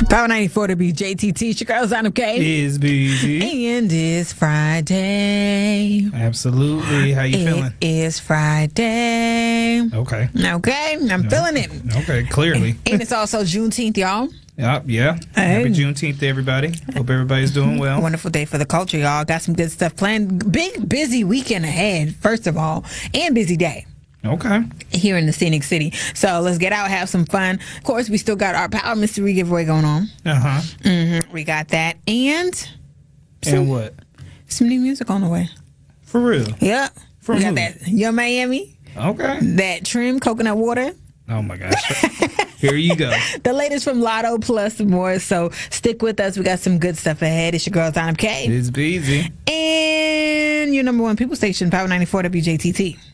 Power 94 to be JTT. It's your girl, Zana K. Is BG. And it's Friday. Absolutely. How you feeling? It is Friday. Okay. Okay. I'm feeling it. Okay, clearly. And it's also Juneteenth, y'all. Yeah. Hey. Happy Juneteenth to everybody. Hope everybody's doing well. Wonderful day for the culture, y'all. Got some good stuff planned. Big, busy weekend ahead, first of all, and busy day Okay. here in the Scenic City. So let's get out, have some fun. Of course, we still got our Power Mystery giveaway going on. We got that. And And what? some new music on the way. For real? Yep. From we got who? that Your Miami, Okay. that Trim Coconut Water, Oh my gosh. Here you go. the latest from Lotto, plus some more. So stick with us. We got some good stuff ahead. It's your girl, Zana K. It's BG. And your number one people station, Power 94 WJTT.